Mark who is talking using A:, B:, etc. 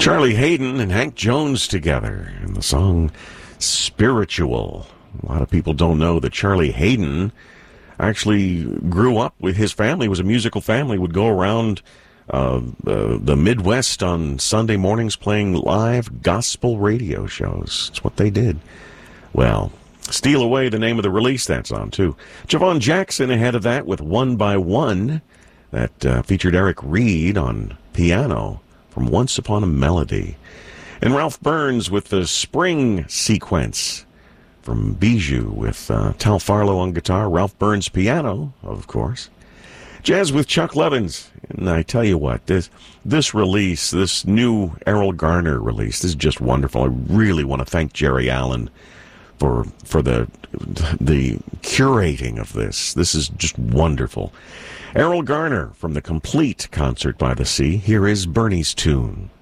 A: Charlie Hayden and Hank Jones together in the song Spiritual. A lot of people don't know that Charlie Hayden actually grew up with his family, was a musical family, would go around the Midwest on Sunday mornings playing live gospel radio shows. It's what they did. Well, Steal Away, the name of the release that's on, too. Javon Jackson ahead of that with One by One. That featured Eric Reed on piano from Once Upon a Melody. And Ralph Burns with the Spring Sequence from Bijou with Tal Farlow on guitar, Ralph Burns piano, of course. Jazz with Chuck Levins. And I tell you what, this release, this new Errol Garner release, this is just wonderful. I really want to thank Jerry Allen for the curating of this. This is just wonderful. Errol Garner from the Complete Concert by the Sea. Here is Bernie's Tune.